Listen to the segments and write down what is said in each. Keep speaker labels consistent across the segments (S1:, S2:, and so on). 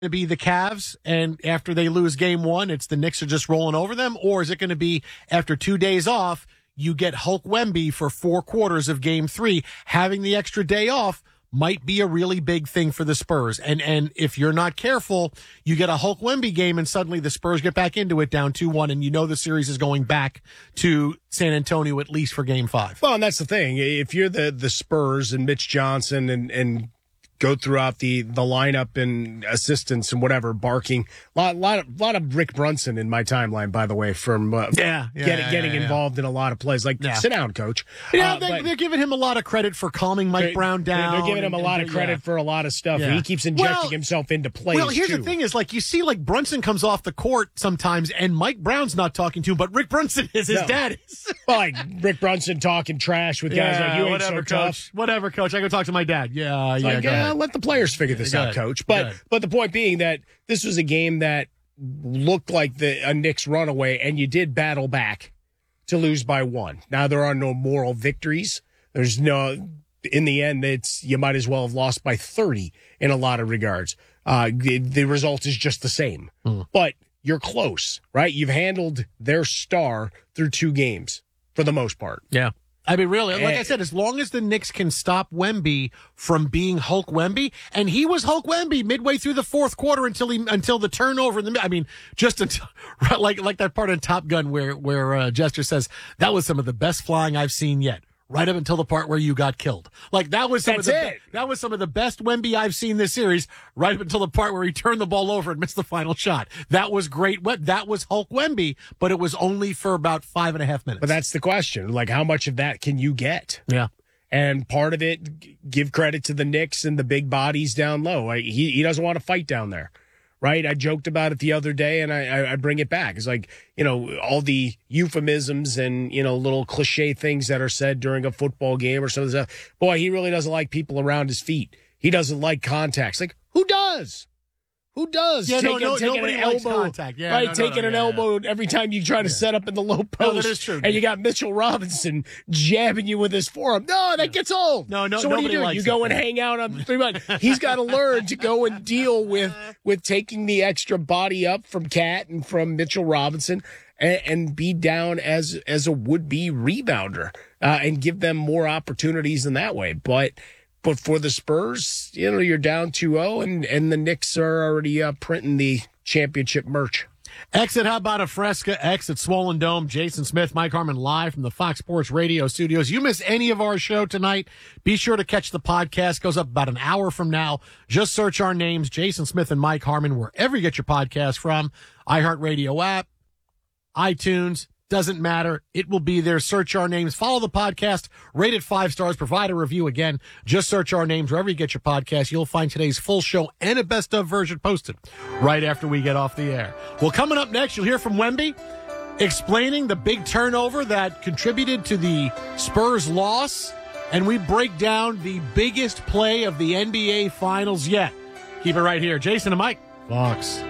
S1: to be the Cavs, and after they lose game one, it's the Knicks are just rolling over them? Or is it going to be after 2 days off, you get Hulk Wemby for 4 quarters of game 3? Having the extra day off might be a really big thing for the Spurs. And if you're not careful, you get a Hulk Wemby game and suddenly the Spurs get back into it down 2-1, and you know the series is going back to San Antonio at least for game 5.
S2: Well, and that's the thing. If you're the Spurs and Mitch Johnson and go throughout the lineup and assistants and whatever, barking. A lot of Rick Brunson in my timeline, by the way, from getting involved in a lot of plays. Like, sit down, coach.
S1: Yeah, they're giving him a lot of credit for calming Mike Brown down.
S2: They're giving him a lot of credit for a lot of stuff. Yeah. He keeps injecting himself into plays.
S1: Well, here's the thing: is like you see, like Brunson comes off the court sometimes, and Mike Brown's not talking to him, but Rick Brunson is his dad.
S2: Well, like Rick Brunson talking trash with guys like, you ain't so tough.
S1: Whatever, coach. I go talk to my dad. Yeah.
S2: Let the players figure this out, coach. But the point being that this was a game that looked like a Knicks runaway, and you did battle back to lose by 1. Now, there are no moral victories. There's no, in the end, you might as well have lost by 30 in a lot of regards. The result is just the same. But you're close, right? You've handled their star through 2 games for the most part.
S1: Yeah. I mean, really, like I said, as long as the Knicks can stop Wemby from being Hulk Wemby, and he was Hulk Wemby midway through the 4th quarter until the turnover in the. I mean, just until, like that part in Top Gun where Jester says that was some of the best flying I've seen yet. Right up until the part where you got killed. Like that was some of the best Wemby I've seen this series. Right up until the part where he turned the ball over and missed the final shot. That was great. That was Hulk Wemby, but it was only for about 5.5 minutes.
S2: But that's the question. Like, how much of that can you get?
S1: Yeah.
S2: And part of it, give credit to the Knicks and the big bodies down low. He doesn't want to fight down there. Right? I joked about it the other day, and I bring it back. It's like, all the euphemisms and, little cliche things that are said during a football game or something. Boy, he really doesn't like people around his feet. He doesn't like contacts. Like, who does? Who does?
S1: Yeah,
S2: taking
S1: nobody
S2: an
S1: likes
S2: elbow,
S1: contact. Yeah,
S2: right? Taking an elbow every time you try to set up in the low post.
S1: No, that is true.
S2: And you got Mitchell Robinson jabbing you with his forearm. No, that gets old.
S1: No.
S2: So what do you do? You go and hang out on 3 months. He's got to learn to go and deal with taking the extra body up from Cat and from Mitchell Robinson and be down as a would-be rebounder and give them more opportunities in that way. But for the Spurs, you're down 2-0, and the Knicks are already printing the championship merch.
S1: Exit, how about a Fresca? Exit Swollen Dome. Jason Smith, Mike Harmon, live from the Fox Sports Radio studios. You miss any of our show tonight, be sure to catch the podcast. Goes up about an hour from now. Just search our names, Jason Smith and Mike Harmon, wherever you get your podcast from. iHeartRadio app, iTunes. Doesn't matter. It will be there. Search our names. Follow the podcast. Rate it 5 stars. Provide a review. Again, just search our names wherever you get your podcast. You'll find today's full show and a best of version posted right after we get off the air. Well, coming up next, you'll hear from Wemby explaining the big turnover that contributed to the Spurs loss. And we break down the biggest play of the NBA Finals yet. Keep it right here. Jason and Mike, Fox.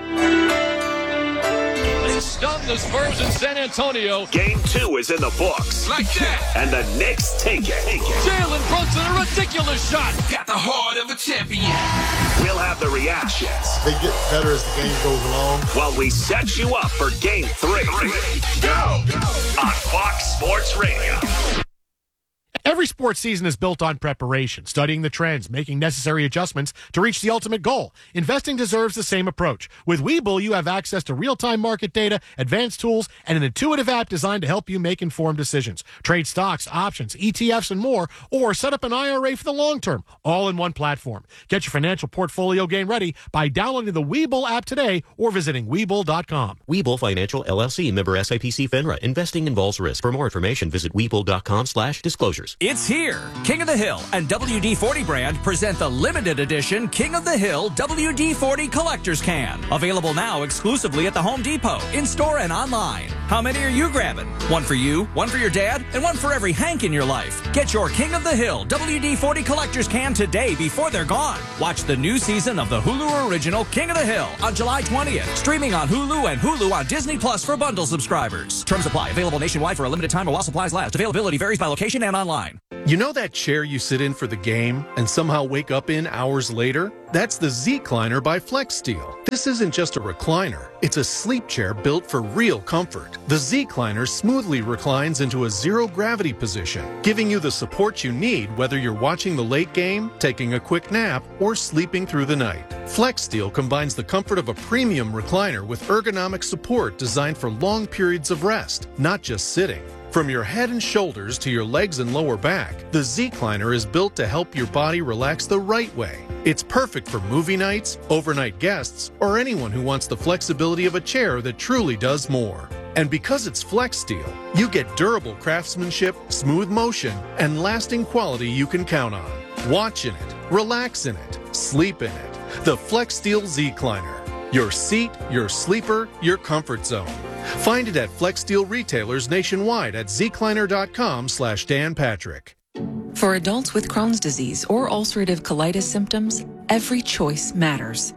S3: Stunned the Spurs in San Antonio.
S4: Game 2 is in the books.
S3: Like that.
S4: And the Knicks take it.
S3: Jalen Brunson, a ridiculous shot.
S5: Got the heart of a champion.
S4: We'll have the reactions.
S6: They get better as the game goes along.
S4: While we set you up for Game 3. Go. On Fox Sports Radio.
S1: Every sports season is built on preparation, studying the trends, making necessary adjustments to reach the ultimate goal. Investing deserves the same approach. With Webull, you have access to real-time market data, advanced tools, and an intuitive app designed to help you make informed decisions. Trade stocks, options, ETFs, and more, or set up an IRA for the long term, all in one platform. Get your financial portfolio game ready by downloading the Webull app today or visiting Webull.com.
S7: Webull Financial, LLC, member SIPC FINRA. Investing involves risk. For more information, visit Webull.com/disclosures.
S8: It's here. King of the Hill and WD-40 brand present the limited edition King of the Hill WD-40 Collector's Can. Available now exclusively at the Home Depot, in-store and online. How many are you grabbing? One for you, one for your dad, and one for every Hank in your life. Get your King of the Hill WD-40 Collector's Can today before they're gone. Watch the new season of the Hulu original King of the Hill on July 20th. Streaming on Hulu and Hulu on Disney Plus for bundle subscribers. Terms apply. Available nationwide for a limited time while supplies last. Availability varies by location and online.
S9: You know that chair you sit in for the game and somehow wake up in hours later? That's the Z-Cliner by Flex Steel. This isn't just a recliner. It's a sleep chair built for real comfort. The Z-Cliner smoothly reclines into a zero-gravity position, giving you the support you need whether you're watching the late game, taking a quick nap, or sleeping through the night. FlexSteel combines the comfort of a premium recliner with ergonomic support designed for long periods of rest, not just sitting. From your head and shoulders to your legs and lower back, the Z-Cliner is built to help your body relax the right way. It's perfect for movie nights, overnight guests, or anyone who wants the flexibility of a chair that truly does more. And because it's FlexSteel, you get durable craftsmanship, smooth motion, and lasting quality you can count on. Watch in it, relax in it, sleep in it. The FlexSteel Z-Cliner. Your seat, your sleeper, your comfort zone. Find it at FlexSteel retailers nationwide at zcliner.com/Dan Patrick.
S10: For adults with Crohn's disease or ulcerative colitis symptoms, every choice matters.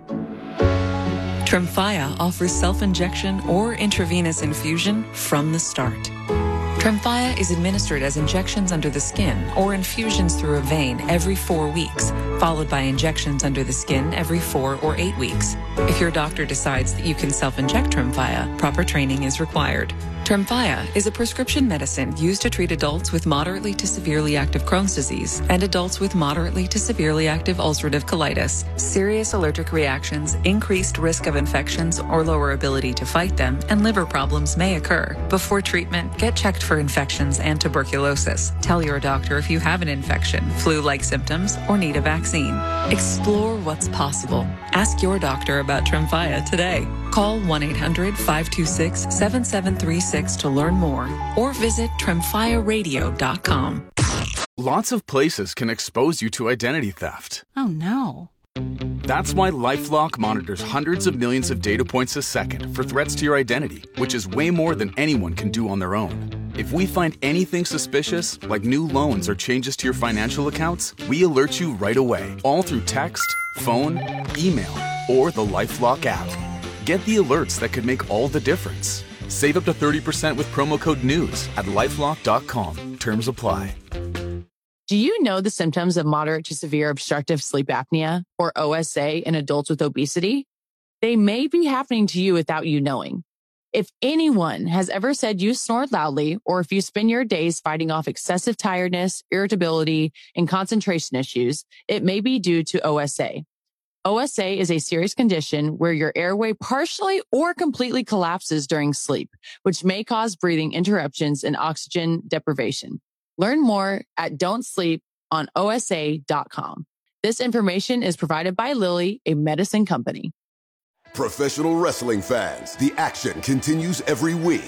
S10: Tremfya offers self-injection or intravenous infusion from the start. Tremfya is administered as injections under the skin or infusions through a vein every 4 weeks, followed by injections under the skin every 4 or 8 weeks. If your doctor decides that you can self-inject Tremfya, proper training is required. Tremfya is a prescription medicine used to treat adults with moderately to severely active Crohn's disease and adults with moderately to severely active ulcerative colitis. Serious allergic reactions, increased risk of infections or lower ability to fight them, and liver problems may occur. Before treatment, get checked for infections and tuberculosis. Tell your doctor if you have an infection, flu-like symptoms, or need a vaccine. Explore what's possible. Ask your doctor about Tremfya today. Call 1-800-526-7736 to learn more or visit tremfyaradio.com.
S11: Lots of places can expose you to identity theft.
S12: Oh no.
S11: That's why LifeLock monitors hundreds of millions of data points a second for threats to your identity, which is way more than anyone can do on their own. If we find anything suspicious, like new loans or changes to your financial accounts, we alert you right away, all through text, phone, email, or the LifeLock app. Get the alerts that could make all the difference. Save up to 30% with promo code NEWS at LifeLock.com. Terms apply.
S12: Do you know the symptoms of moderate to severe obstructive sleep apnea, or OSA, in adults with obesity? They may be happening to you without you knowing. If anyone has ever said you snore loudly, or if you spend your days fighting off excessive tiredness, irritability, and concentration issues, it may be due to OSA. OSA is a serious condition where your airway partially or completely collapses during sleep, which may cause breathing interruptions and oxygen deprivation. Learn more at don'tsleeponosa.com. This information is provided by Lilly, a medicine company.
S13: Professional wrestling fans, the action continues every week.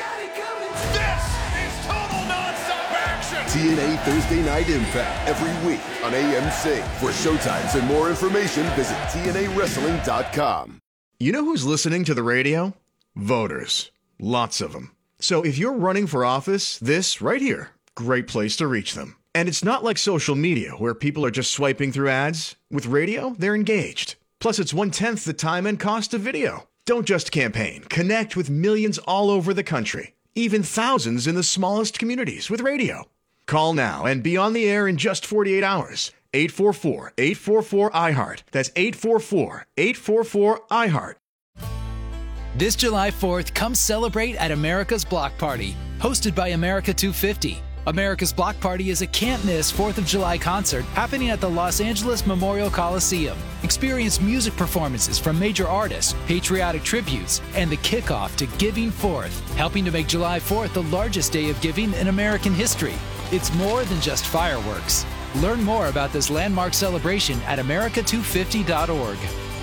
S5: This is total nonstop action.
S13: TNA Thursday Night Impact every week on AMC. For showtimes and more information, visit TNAWrestling.com.
S14: You know who's listening to the radio? Voters. Lots of them. So if you're running for office, this right here, great place to reach them. And it's not like social media where people are just swiping through ads. With radio, they're engaged. Plus, it's 1/10 the time and cost of video. Don't just campaign. Connect with millions all over the country, even thousands in the smallest communities with radio. Call now and be on the air in just 48 hours. 844-844-IHEART. That's 844-844-IHEART.
S15: This July 4th, come celebrate at America's Block Party, hosted by America 250. America's Block Party is a can't-miss 4th of July concert happening at the Los Angeles Memorial Coliseum. Experience music performances from major artists, patriotic tributes, and the kickoff to Giving Forth, helping to make July 4th the largest day of giving in American history. It's more than just fireworks. Learn more about this landmark celebration at america250.org.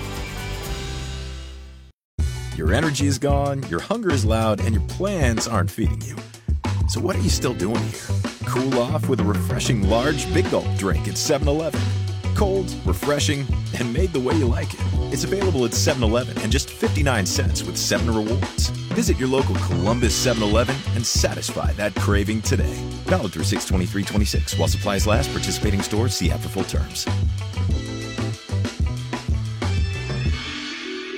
S16: Your energy is gone, your hunger is loud, and your plans aren't feeding you. So what are you still doing here? Cool off with a refreshing large Big Gulp drink at 7-Eleven. Cold, refreshing, and made the way you like it. It's available at 7-Eleven and just 59 cents with 7 rewards. Visit your local Columbus 7-Eleven and satisfy that craving today. Valid through 6/23/26. While supplies last, participating stores see app for full terms.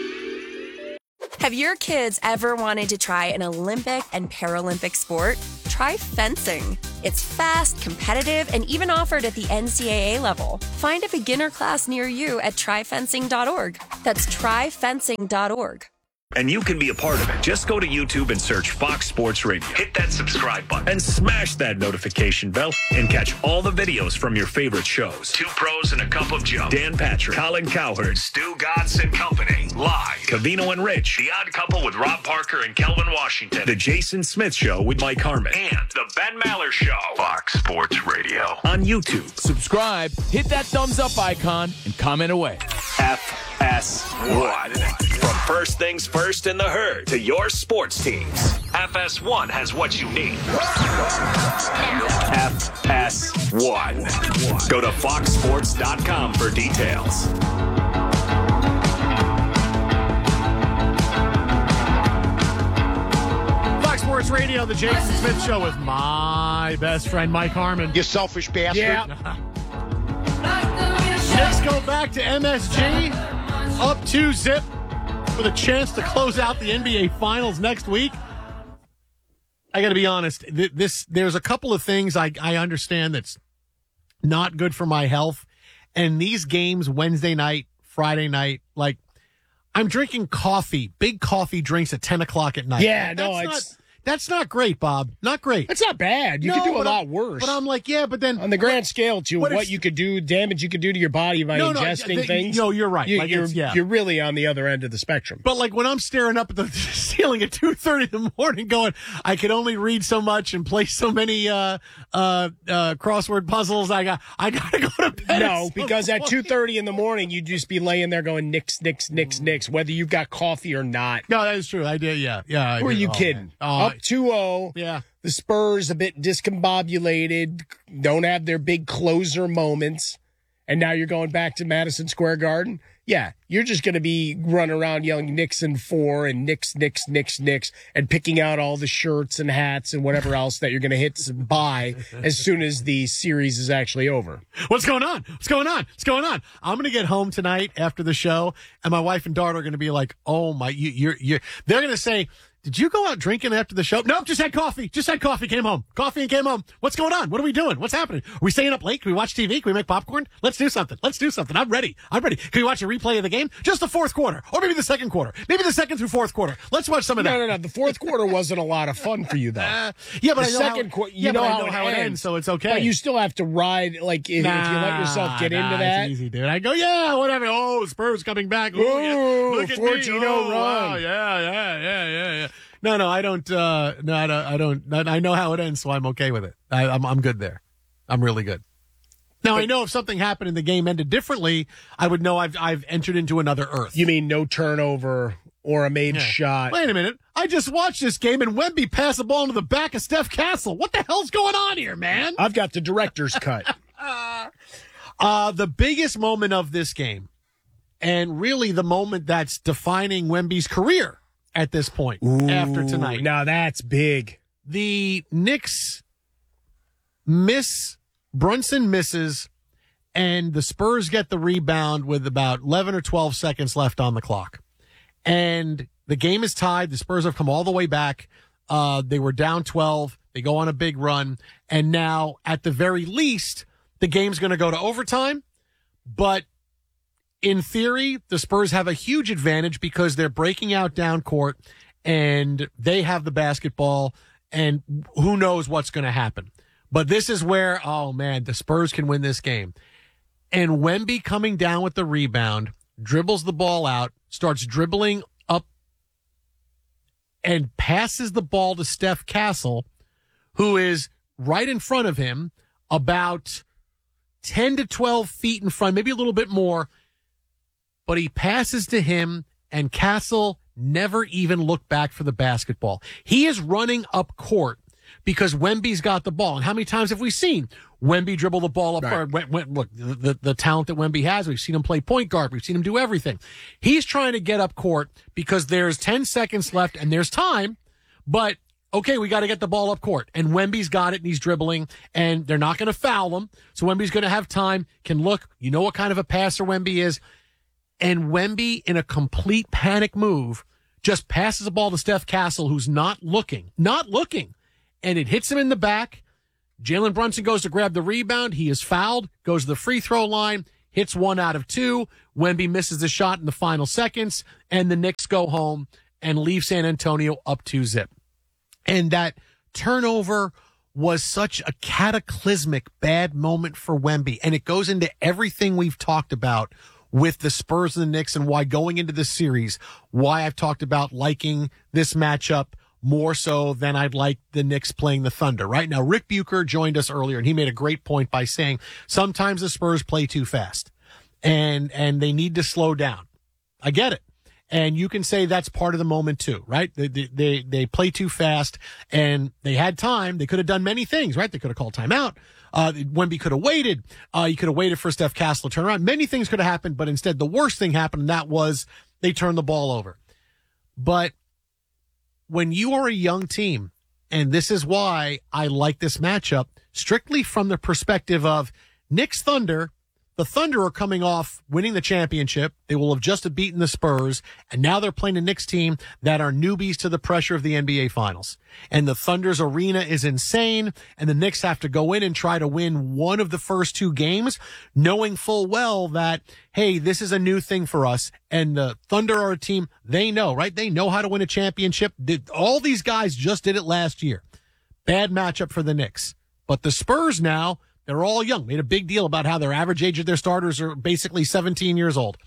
S17: Have your kids ever wanted to try an Olympic and Paralympic sport? try fencing. It's fast, competitive, and even offered at the NCAA level. Find a beginner class near you at tryfencing.org. That's tryfencing.org.
S4: And you can be a part of it. Just go to YouTube and search Fox Sports Radio. Hit that subscribe button and smash that notification bell and catch all the videos from your favorite shows. Two Pros and a Cup of Joe. Dan Patrick, Colin Cowherd, Stu Gatz and Company. Live. Covino and Rich. The Odd Couple with Rob Parker and Kelvin Washington. The Jason Smith Show with Mike Harmon. And The Ben Maller Show. Fox Sports Radio. On YouTube.
S3: Subscribe, hit that thumbs up icon, and comment away.
S4: FS1. From first things first in the herd to your sports teams, FS1 has what you need. FS1. Go to foxsports.com for details.
S1: Fox Sports Radio, the Jason Smith Show with my best friend, Mike Harmon.
S6: You selfish bastard.
S1: Yeah. Knicks go back to MSG, up 2-0 with a chance to close out the NBA Finals next week. I got to be honest, there's a couple of things I understand that's not good for my health. And these games, Wednesday night, Friday night, like, I'm drinking coffee, big coffee drinks at 10 o'clock at night.
S2: Yeah, no,
S1: that's not great, Bob. Not great.
S2: That's not bad. You could do a lot worse.
S1: But I'm like, yeah, but then
S2: on the grand scale, to what you could do, damage you could do to your body by ingesting things.
S1: No, you're right.
S2: You're really on the other end of the spectrum.
S1: But like when I'm staring up at the ceiling at 2:30 in the morning, going, I can only read so much and play so many crossword puzzles. I got to go to bed.
S2: No, because at 2:30 in the morning, you'd just be laying there going Knicks, Knicks, Knicks, Knicks, whether you've got coffee or not.
S1: No, that is true. I did. Yeah.
S2: Who are you kidding? Up 2-0.
S1: Yeah.
S2: The Spurs a bit discombobulated, don't have their big closer moments, and now you're going back to Madison Square Garden. Yeah, you're just going to be running around yelling Knicks and 4 and Knicks, Knicks, Knicks, Knicks, and picking out all the shirts and hats and whatever else that you're going to hit buy as soon as the series is actually over.
S1: What's going on? What's going on? What's going on? I'm going to get home tonight after the show, and my wife and daughter are going to be like, "Oh my, you're." They're going to say, "Did you go out drinking after the show?" Nope, just had coffee. Came home. Coffee and came home. What's going on? What are we doing? What's happening? Are we staying up late? Can we watch TV? Can we make popcorn? Let's do something. I'm ready. Can we watch a replay of the game? Just the fourth quarter. Or maybe the second quarter. Maybe the second through fourth quarter. Let's watch some of that.
S2: No. The fourth quarter wasn't a lot of fun for you, though.
S1: Yeah, but
S2: the second quarter, you know how it ends,
S1: so it's okay.
S2: But you still have to ride, like, if you let yourself get into that.
S1: It's easy, dude. I go, yeah, whatever. Oh, Spurs coming back.
S2: Oh,
S1: yeah. Look at
S2: 14-0
S1: me.
S2: run.
S1: Wow. Yeah. No, I don't. I don't. I know how it ends, so I'm okay with it. I'm good there. I'm really good. Now, I know if something happened and the game ended differently, I would know I've entered into another earth.
S2: You mean no turnover or a made shot?
S1: Wait a minute. I just watched this game and Wemby passed the ball into the back of Steph Castle. What the hell's going on here, man?
S2: I've got the director's cut.
S1: The biggest moment of this game, and really the moment that's defining Wemby's career at this point after tonight.
S2: Now that's big.
S1: The Knicks Brunson misses, and the Spurs get the rebound with about 11 or 12 seconds left on the clock. And the game is tied. The Spurs have come all the way back. They were down 12. They go on a big run. And now, at the very least, the game's going to go to overtime. But in theory, the Spurs have a huge advantage because they're breaking out down court and they have the basketball, and who knows what's going to happen. But this is where, oh man, the Spurs can win this game. And Wemby coming down with the rebound, dribbles the ball out, starts dribbling up and passes the ball to Steph Castle, who is right in front of him, about 10 to 12 feet in front, maybe a little bit more. But he passes to him, and Castle never even looked back for the basketball. He is running up court because Wemby's got the ball. And how many times have we seen Wemby dribble the ball up? Right. Look, the talent that Wemby has, we've seen him play point guard. We've seen him do everything. He's trying to get up court because there's 10 seconds left and there's time, but okay, we got to get the ball up court. And Wemby's got it, and he's dribbling, and they're not going to foul him. So Wemby's going to have time, can look. You know what kind of a passer Wemby is. And Wemby, in a complete panic move, just passes the ball to Steph Castle, who's not looking, and it hits him in the back. Jalen Brunson goes to grab the rebound. He is fouled, goes to the free throw line, hits 1 out of 2. Wemby misses the shot in the final seconds, and the Knicks go home and leave San Antonio up 2-0. And that turnover was such a cataclysmic bad moment for Wemby. And it goes into everything we've talked about with the Spurs and the Knicks, and why going into this series, why I've talked about liking this matchup more so than I'd like the Knicks playing the Thunder. Right now, Rick Bucher joined us earlier, and he made a great point by saying sometimes the Spurs play too fast, and they need to slow down. I get it. And you can say that's part of the moment too, right? They play too fast, and they had time. They could have done many things, right? They could have called timeout. Wemby could have waited. You could have waited for Steph Castle to turn around. Many things could have happened, but instead the worst thing happened, and that was they turned the ball over. But when you are a young team, and this is why I like this matchup, strictly from the perspective of Knicks Thunder, the Thunder are coming off winning the championship. They will have just beaten the Spurs, and now they're playing a Knicks team that are newbies to the pressure of the NBA Finals. And the Thunder's arena is insane, and the Knicks have to go in and try to win one of the first 2 games, knowing full well that, hey, this is a new thing for us. And the Thunder are a team, they know, right? They know how to win a championship. All these guys just did it last year. Bad matchup for the Knicks. But the Spurs now, they're all young. Made a big deal about how their average age of their starters are basically 17 years old.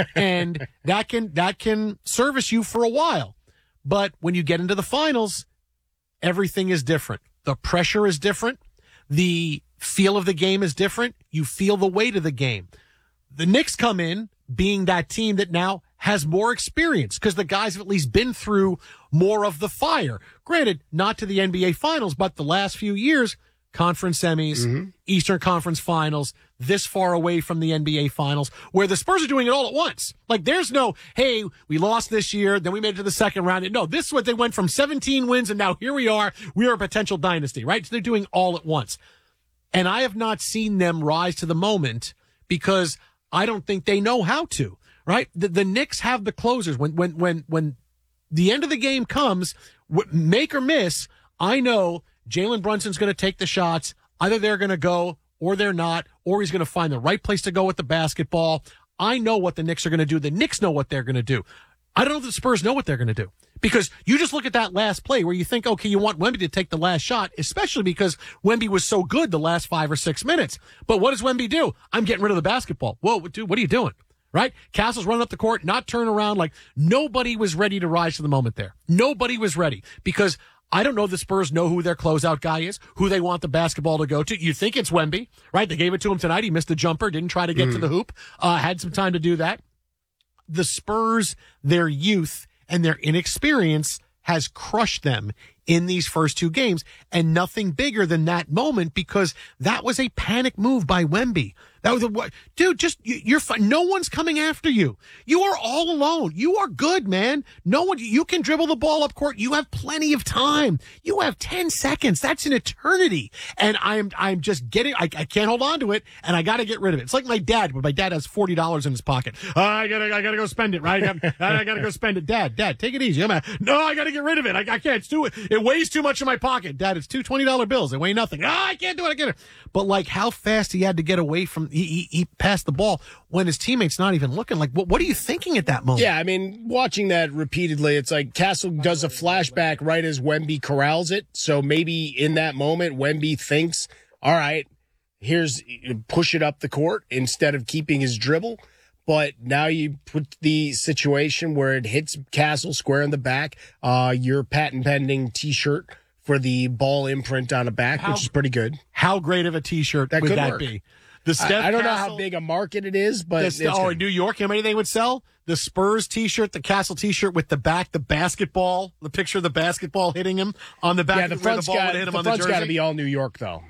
S1: And that can service you for a while. But when you get into the finals, everything is different. The pressure is different. The feel of the game is different. You feel the weight of the game. The Knicks come in being that team that now has more experience because the guys have at least been through more of the fire. Granted, not to the NBA Finals, but the last few years, conference semis, Eastern Conference Finals, this far away from the NBA Finals, where the Spurs are doing it all at once. Like, there's no, hey, we lost this year, then we made it to the second round. No, this is what they went from 17 wins, and now here we are a potential dynasty, right? So they're doing all at once. And I have not seen them rise to the moment because I don't think they know how to, right? The Knicks have the closers. When the end of the game comes, make or miss, I know Jalen Brunson's going to take the shots. Either they're going to go or they're not, or he's going to find the right place to go with the basketball. I know what the Knicks are going to do. The Knicks know what they're going to do. I don't know if the Spurs know what they're going to do, because you just look at that last play where you think, okay, you want Wemby to take the last shot, especially because Wemby was so good the last 5 or 6 minutes. But what does Wemby do? I'm getting rid of the basketball. Whoa, dude, what are you doing? Right? Castle's running up the court, not turn around. Like, nobody was ready to rise to the moment there. Nobody was ready, because I don't know if the Spurs know who their closeout guy is, who they want the basketball to go to. You think it's Wemby, right? They gave it to him tonight. He missed a jumper, didn't try to get to the hoop, had some time to do that. The Spurs, their youth and their inexperience has crushed them in these first 2 games, and nothing bigger than that moment, because that was a panic move by Wemby. That was dude, just, you're fine. No one's coming after you. You are all alone. You are good, man. No one, you can dribble the ball up court. You have plenty of time. You have 10 seconds. That's an eternity. And I'm just getting, I can't hold on to it, and I got to get rid of it. It's like my dad, when my dad has $40 in his pocket. I gotta go spend it, right? I gotta go spend it. Dad, take it easy. No, I gotta get rid of it. I can't do it. It weighs too much in my pocket. Dad, it's two $20 bills. They weigh nothing. I can't do it. I get it. But like, how fast he had to get away from, he passed the ball when his teammate's not even looking. Like, what are you thinking at that moment?
S2: Yeah, I mean, watching that repeatedly, it's like Castle does a flashback right as Wemby corrals it. So maybe in that moment, Wemby thinks, all right, here's push it up the court instead of keeping his dribble. But now you put the situation where it hits Castle square in the back, your patent pending T-shirt for the ball imprint on the back, which is pretty good.
S1: How great of a T-shirt would that be? The Steph
S2: I don't know
S1: Castle,
S2: how big a market it is, but
S1: in New York, how many they would sell? The Spurs T-shirt, the Castle T-shirt with the back, the basketball, the picture of the basketball hitting him on the back.
S2: Yeah, the front's got to be all New York though,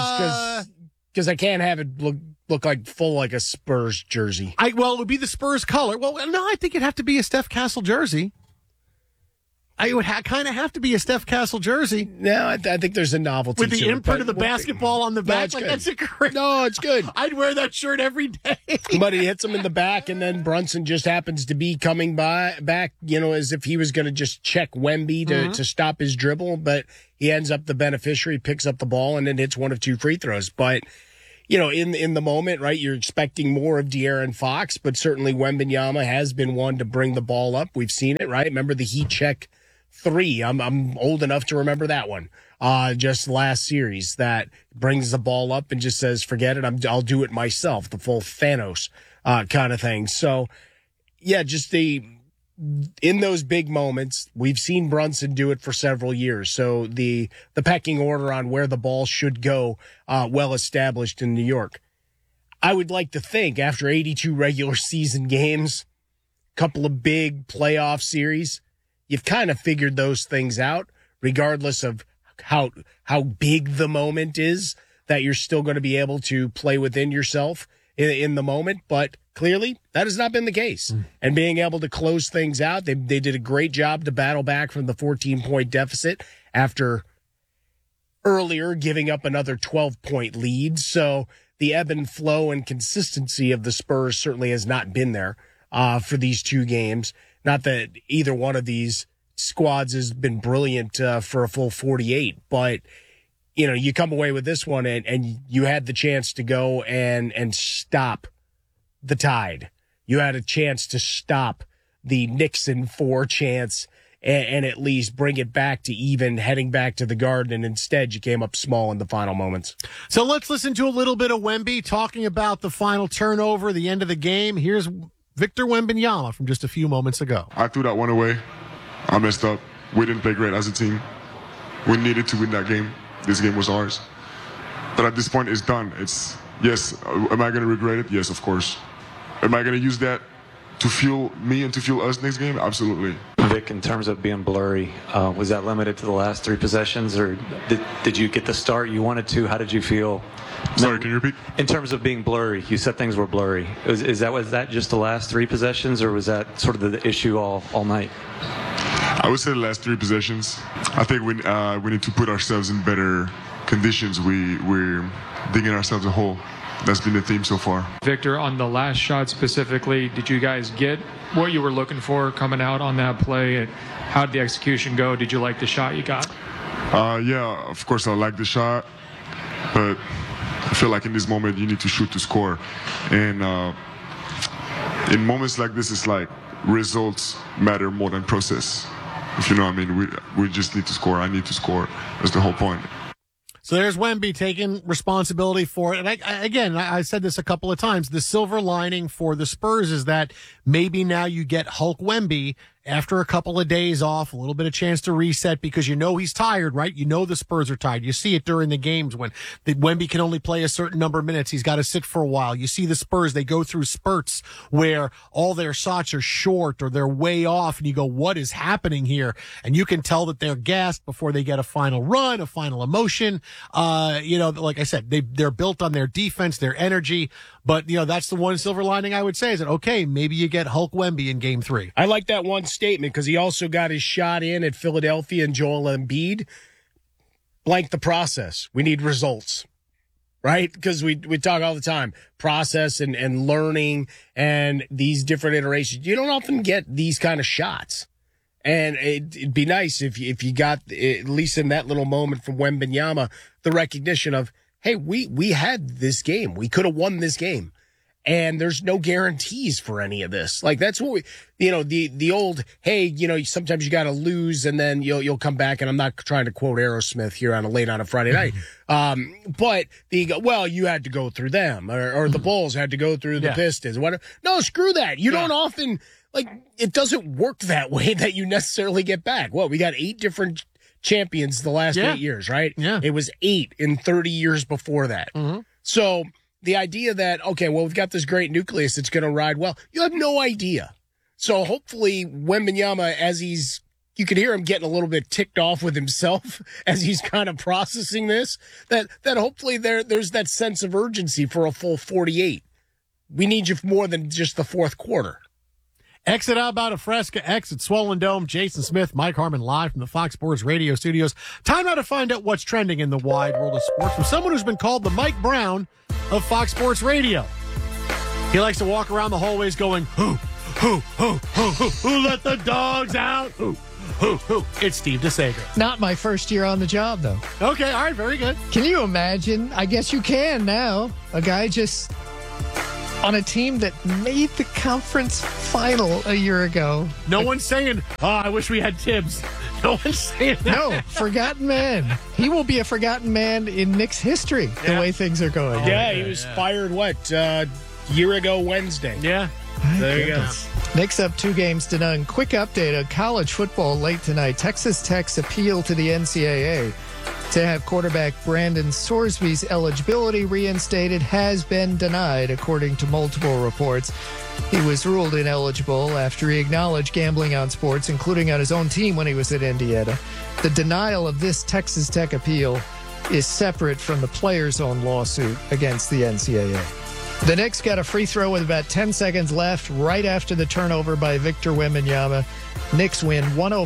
S2: because I can't have it look like full like a Spurs jersey.
S1: It would be the Spurs color. Well, no, I think it'd have to be a Steph Castle jersey. I would kind of have to be a Steph Castle jersey.
S2: No, I think there's a novelty
S1: with the
S2: to
S1: imprint
S2: it,
S1: of the basketball on the back.
S2: No,
S1: that's a great.
S2: No, it's good.
S1: I'd wear that shirt every day.
S2: But he hits him in the back, and then Brunson just happens to be coming back, as if he was going to just check Wemby to stop his dribble. But he ends up the beneficiary, picks up the ball, and then hits one of two free throws. But in the moment, right, you're expecting more of De'Aaron Fox, but certainly Wembanyama has been one to bring the ball up. We've seen it, right? Remember the heat check 3. I'm old enough to remember that one. Just last series that brings the ball up and just says, forget it. I'll do it myself. The full Thanos, kind of thing. So yeah, just in those big moments, we've seen Brunson do it for several years. So the pecking order on where the ball should go, well established in New York. I would like to think after 82 regular season games, couple of big playoff series, you've kind of figured those things out, regardless of how big the moment is, that you're still going to be able to play within yourself in the moment. But clearly, that has not been the case. And being able to close things out, they did a great job to battle back from the 14-point deficit after earlier giving up another 12-point lead. So the ebb and flow and consistency of the Spurs certainly has not been there for these two games. Not that either one of these squads has been brilliant for a full 48, but you come away with this one and you had the chance to go and stop the Tide. You had a chance to stop the Nixon 4 chance and at least bring it back to even heading back to the Garden, and instead you came up small in the final moments.
S1: So let's listen to a little bit of Wemby talking about the final turnover, the end of the game. Here's Victor Wembanyama from just a few moments ago.
S18: I threw that one away. I messed up. We didn't play great as a team. We needed to win that game. This game was ours. But at this point, it's done. Yes, am I going to regret it? Yes, of course. Am I going to use that to fuel me and to fuel us next game? Absolutely.
S19: Vic, in terms of being blurry, was that limited to the last 3 possessions, or did you get the start you wanted to? How did you feel?
S18: Sorry, can you repeat?
S19: In terms of being blurry, you said things were blurry. Was that just the last 3 possessions, or was that sort of the issue all night?
S18: I would say the last 3 possessions. I think we need to put ourselves in better conditions. We're digging ourselves a hole. That's been the theme so far.
S20: Victor, on the last shot specifically, did you guys get what you were looking for coming out on that play? How did the execution go? Did you like the shot you got?
S18: Yeah, of course I like the shot, but I feel like in this moment you need to shoot to score. And in moments like this, it's like results matter more than process. If you know what I mean, we just need to score. I need to score. That's the whole point.
S1: So there's Wemby taking responsibility for it. And I said this a couple of times. The silver lining for the Spurs is that maybe now you get Hulk Wemby after a couple of days off, a little bit of chance to reset because he's tired, right? The Spurs are tired. You see it during the games when Wemby can only play a certain number of minutes. He's got to sit for a while. You see the Spurs, they go through spurts where all their shots are short or they're way off, and you go, what is happening here? And you can tell that they're gassed before they get a final run, a final emotion. Like I said, they're built on their defense, their energy. But, that's the one silver lining I would say is that, okay, maybe you get Hulk Wemby in Game 3.
S2: I like that one statement because he also got his shot in at Philadelphia and Joel Embiid. Blank the process. We need results, right? Because we talk all the time, process and learning and these different iterations. You don't often get these kind of shots. And it'd be nice if you got, at least in that little moment from Wembanyama, the recognition of, hey, we had this game. We could have won this game. And there's no guarantees for any of this. Like, that's what the old, hey, sometimes you got to lose and then you'll come back. And I'm not trying to quote Aerosmith here on a Friday night. But you had to go through them or the Bulls had to go through the Pistons. Whatever. No, screw that. You don't often, it doesn't work that way that you necessarily get back. Well, we got 8 different champions the last 8 years, right?
S1: Yeah.
S2: It was 8 in 30 years before that.
S1: Mm-hmm.
S2: So the idea that, okay, well, we've got this great nucleus that's going to ride well, you have no idea. So hopefully Wembanyama, you can hear him getting a little bit ticked off with himself as he's kind of processing this, that hopefully there's that sense of urgency for a full 48. We need you for more than just the fourth quarter.
S1: Exit out about a Fresca, exit Swollen Dome. Jason Smith, Mike Harmon live from the Fox Sports Radio studios. Time now to find out what's trending in the wide world of sports from someone who's been called the Mike Brown of Fox Sports Radio. He likes to walk around the hallways going, who let the dogs out? Who? It's Steve DeSager.
S21: Not my first year on the job, though.
S1: Okay, all right, very good.
S21: Can you imagine? I guess you can now. A guy just on a team that made the conference final a year ago.
S1: No one's saying, I wish we had Tibbs. No one's saying that.
S21: No, forgotten man. He will be a forgotten man in Knicks history, the way things are going.
S2: He was fired, year ago Wednesday.
S1: Yeah.
S2: There you go.
S21: Knicks up 2-0. Quick update on college football late tonight. Texas Tech's appeal to the NCAA to have quarterback Brandon Sorsby's eligibility reinstated has been denied, according to multiple reports. He was ruled ineligible after he acknowledged gambling on sports, including on his own team when he was at Indiana. The denial of this Texas Tech appeal is separate from the player's own lawsuit against the NCAA. The Knicks got a free throw with about 10 seconds left right after the turnover by Victor Wembanyama. Knicks win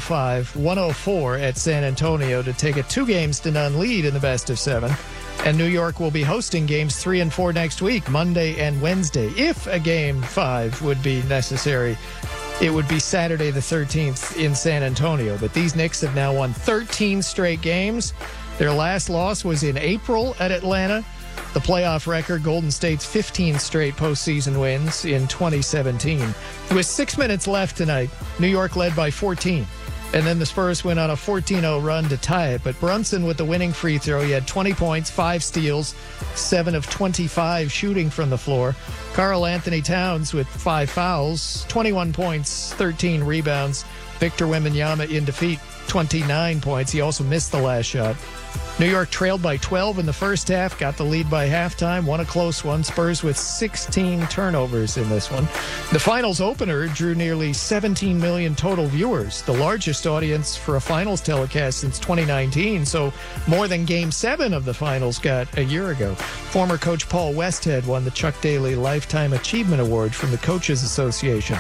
S21: 105-104 at San Antonio to take a 2-0 lead in the best of 7. And New York will be hosting games 3 and 4 next week, Monday and Wednesday. If a game 5 would be necessary, it would be Saturday the 13th in San Antonio. But these Knicks have now won 13 straight games. Their last loss was in April at Atlanta. The playoff record, Golden State's 15 straight postseason wins in 2017. With 6 minutes left tonight, New York led by 14. And then the Spurs went on a 14-0 run to tie it. But Brunson with the winning free throw. He had 20 points, 5 steals, 7 of 25 shooting from the floor. Karl Anthony Towns with 5 fouls, 21 points, 13 rebounds. Victor Wembanyama in defeat, 29 points. He also missed the last shot. New York trailed by 12 in the first half, got the lead by halftime, won a close one. Spurs with 16 turnovers in this one. The finals opener drew nearly 17 million total viewers, the largest audience for a finals telecast since 2019, so more than Game 7 of the finals got a year ago. Former coach Paul Westhead won the Chuck Daly Lifetime Achievement Award from the Coaches Association.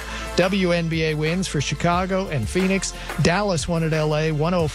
S21: WNBA wins for Chicago and Phoenix. Dallas won at LA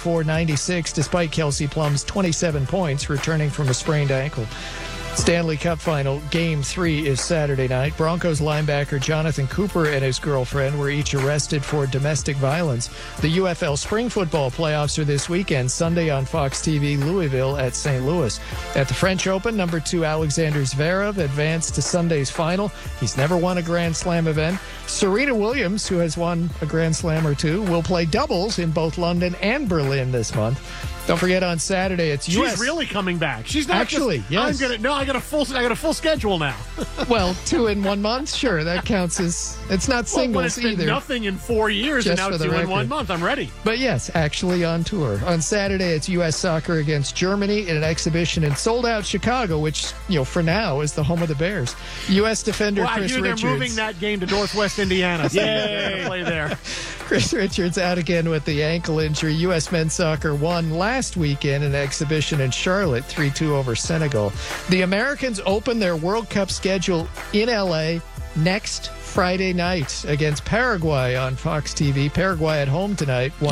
S21: 104-96 despite Kelsey Plum's 27 points returning from a sprained ankle. Stanley Cup Final, Game 3 is Saturday night. Broncos linebacker Jonathan Cooper and his girlfriend were each arrested for domestic violence. The UFL Spring Football Playoffs are this weekend, Sunday on Fox TV, Louisville at St. Louis. At the French Open, number 2 Alexander Zverev advanced to Sunday's final. He's never won a Grand Slam event. Serena Williams, who has won a Grand Slam or two, will play doubles in both London and Berlin this month. Don't forget on Saturday it's U.S.
S1: She's really coming back. She's not
S21: actually.
S1: Yes. I got a full schedule now.
S21: Well, 2 in 1 month, sure, that counts as it's not singles
S1: it's been
S21: either.
S1: Nothing in 4 years,
S21: Just
S1: and now 2 in 1 month. I'm ready.
S21: But yes, actually on tour. On Saturday it's U.S. soccer against Germany in an exhibition in sold-out Chicago, which for now is the home of the Bears. U.S. defender Chris Richards.
S1: They're moving that game to Northwest Indiana. So they're play there.
S21: Chris Richards out again with the ankle injury. U.S. men's soccer won last weekend in an exhibition in Charlotte, 3-2 over Senegal. The Americans open their World Cup schedule in L.A. next Friday night against Paraguay on Fox TV. Paraguay at home tonight, won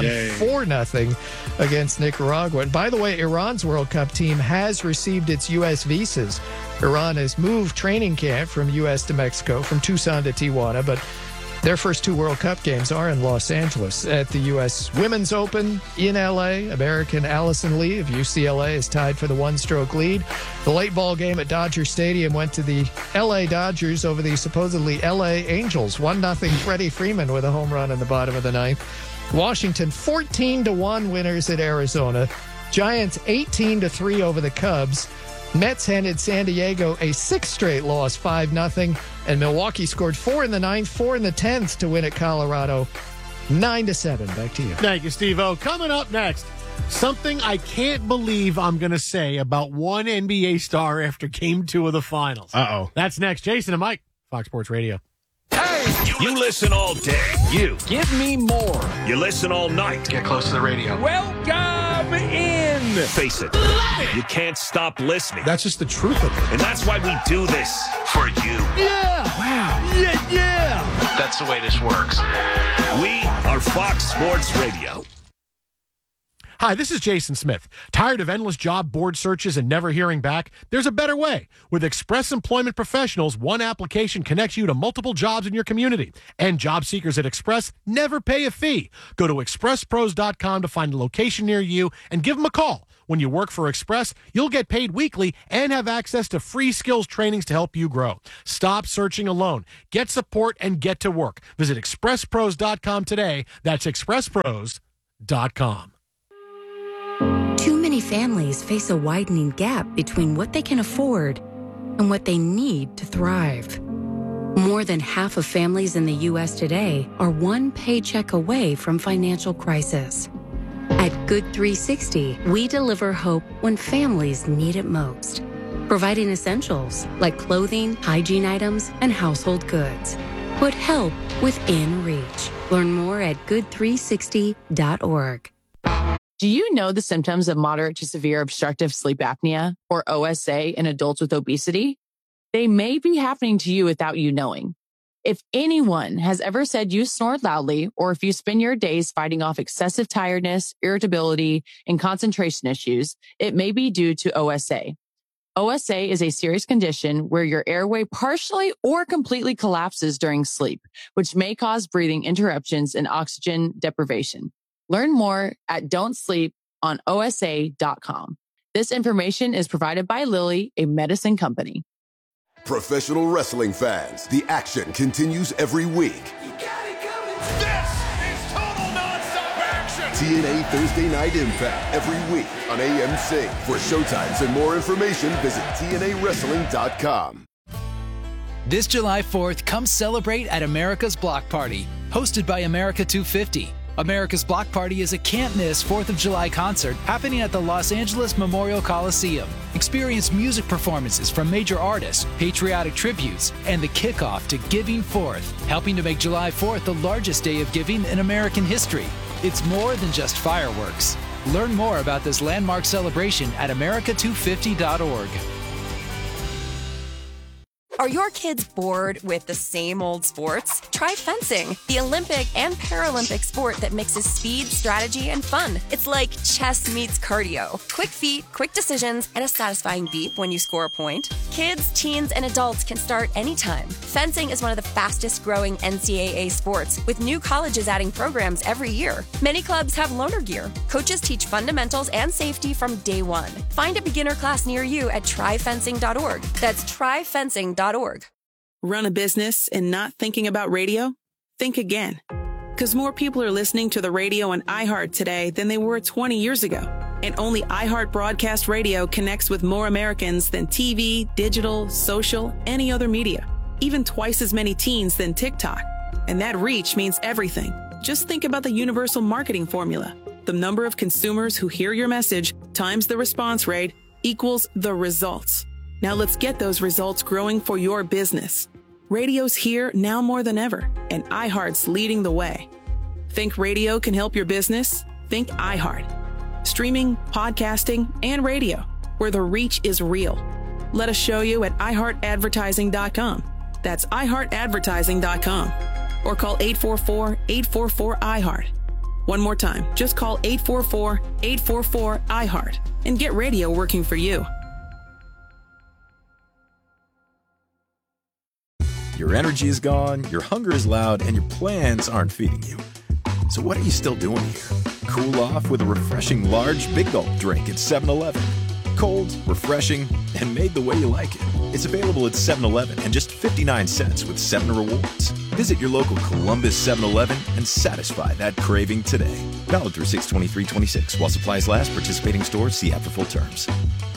S21: 4-0 against Nicaragua. And by the way, Iran's World Cup team has received its U.S. visas. Iran has moved training camp from U.S. to Mexico, from Tucson to Tijuana, but their first 2 World Cup games are in Los Angeles. At the U.S. Women's Open in L.A., American Allison Lee of UCLA is tied for the 1-stroke lead. The late ball game at Dodger Stadium went to the L.A. Dodgers over the supposedly L.A. Angels. 1-0 Freddie Freeman with a home run in the bottom of the 9th. Washington 14-1 winners at Arizona. Giants 18-3 over the Cubs. Mets handed San Diego a 6th straight loss, 5-0, and Milwaukee scored 4 in the 9th, 4 in the 10th to win at Colorado, 9-7. Back to you.
S1: Thank you, Steve-O. Coming up next, something I can't believe I'm going to say about one NBA star after Game 2 of the Finals.
S2: Uh-oh.
S1: That's next. Jason and Mike, Fox Sports Radio.
S4: Hey, you listen all day. You.
S3: Give me more.
S4: You listen all night.
S6: Get close to the radio.
S3: Welcome in.
S4: Face it, you can't stop listening.
S6: That's just the truth of it.
S4: And that's why we do this for you.
S3: Yeah. Wow. Yeah.
S7: That's the way this works.
S4: We are Fox Sports Radio.
S1: Hi, this is Jason Smith. Tired of endless job board searches and never hearing back? There's a better way. With Express Employment Professionals, one application connects you to multiple jobs in your community. And job seekers at Express never pay a fee. Go to expresspros.com to find a location near you and give them a call. When you work for Express, you'll get paid weekly and have access to free skills trainings to help you grow. Stop searching alone. Get support and get to work. Visit expresspros.com today. That's expresspros.com.
S22: Too many families face a widening gap between what they can afford and what they need to thrive. More than half of families in the U.S. today are one paycheck away from financial crisis. At Good 360, we deliver hope when families need it most, providing essentials like clothing, hygiene items, and household goods. Put help within reach. Learn more at good360.org.
S12: Do you know the symptoms of moderate to severe obstructive sleep apnea, or OSA, in adults with obesity? They may be happening to you without you knowing. If anyone has ever said you snore loudly, or if you spend your days fighting off excessive tiredness, irritability, and concentration issues, it may be due to OSA. OSA is a serious condition where your airway partially or completely collapses during sleep, which may cause breathing interruptions and oxygen deprivation. Learn more at don'tsleeponosa.com. This information is provided by Lilly, a medicine company.
S13: Professional wrestling fans, the action continues every week.
S5: This is total nonstop action.
S13: TNA Thursday Night Impact every week on AMC. For showtimes and more information, visit TNAWrestling.com.
S15: This July 4th, come celebrate at America's Block Party, hosted by America 250. America's Block Party is a can't-miss 4th of July concert happening at the Los Angeles Memorial Coliseum. Experience music performances from major artists, patriotic tributes, and the kickoff to Giving Forth, helping to make July 4th the largest day of giving in American history. It's more than just fireworks. Learn more about this landmark celebration at america250.org.
S17: Are your kids bored with the same old sports? Try fencing, the Olympic and Paralympic sport that mixes speed, strategy, and fun. It's like chess meets cardio. Quick feet, quick decisions, and a satisfying beep when you score a point. Kids, teens, and adults can start anytime. Fencing is one of the fastest growing NCAA sports, with new colleges adding programs every year. Many clubs have loaner gear. Coaches teach fundamentals and safety from day one. Find a beginner class near you at tryfencing.org. That's tryfencing.org.
S23: Run a business and not thinking about radio? Think again. Because more people are listening to the radio on iHeart today than they were 20 years ago. And only iHeart Broadcast Radio connects with more Americans than TV, digital, social, any other media. Even twice as many teens than TikTok. And that reach means everything. Just think about the universal marketing formula. The number of consumers who hear your message times the response rate equals the results. Now let's get those results growing for your business. Radio's here now more than ever, and iHeart's leading the way. Think radio can help your business? Think iHeart. Streaming, podcasting, and radio, where the reach is real. Let us show you at iHeartAdvertising.com. That's iHeartAdvertising.com. Or call 844-844-iHeart. One more time, just call 844-844-iHeart and get radio working for you.
S16: Your energy is gone, your hunger is loud, and your plans aren't feeding you. So what are you still doing here? Cool off with a refreshing large Big Gulp drink at 7-Eleven. Cold, refreshing, and made the way you like it. It's available at 7-Eleven and just 59 cents with 7 rewards. Visit your local Columbus 7-Eleven and satisfy that craving today. Valid through 6/23/26. While supplies last, participating stores, see app for full terms.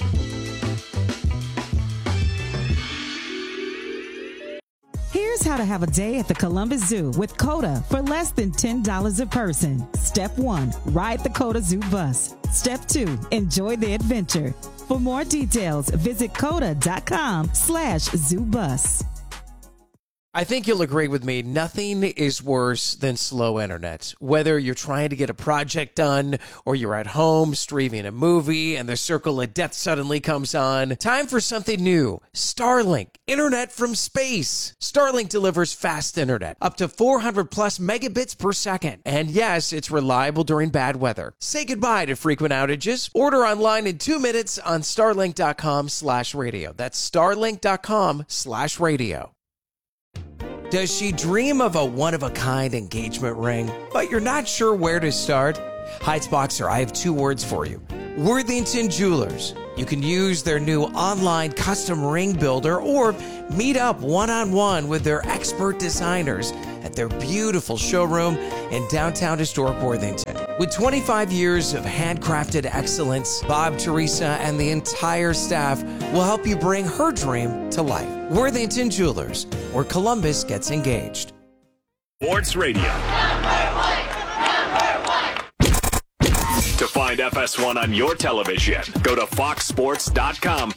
S24: Here's how to have a day at the Columbus Zoo with COTA for less than $10 a person. Step 1, ride the COTA Zoo bus. Step 2, enjoy the adventure. For more details, visit COTA.com/ZooBus.
S7: I think you'll agree with me. Nothing is worse than slow internet. Whether you're trying to get a project done or you're at home streaming a movie and the circle of death suddenly comes on. Time for something new. Starlink, internet from space. Starlink delivers fast internet, up to 400 plus megabits per second. And yes, it's reliable during bad weather. Say goodbye to frequent outages. Order online in 2 minutes on starlink.com/radio. That's starlink.com/radio. Does she dream of a one-of-a-kind engagement ring, but you're not sure where to start? Heights Boxer, I have 2 words for you. Worthington Jewelers. You can use their new online custom ring builder or meet up one-on-one with their expert designers at their beautiful showroom in downtown historic Worthington. With 25 years of handcrafted excellence, Bob, Teresa, and the entire staff will help you bring her dream to life. Worthington Jewelers, where Columbus gets engaged.
S4: Sports Radio. To find FS1 on your television, go to foxsports.com